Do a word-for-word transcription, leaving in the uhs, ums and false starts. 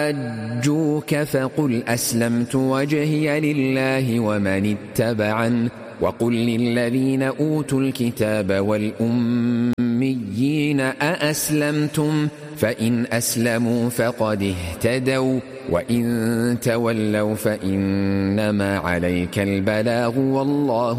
حاجوك فقل أسلمت وجهي لله ومن اتبعن وقل للذين أوتوا الكتاب والأميين أأسلمتم فإن أسلموا فقد اهتدوا وإن تولوا فإنما عليك البلاغ والله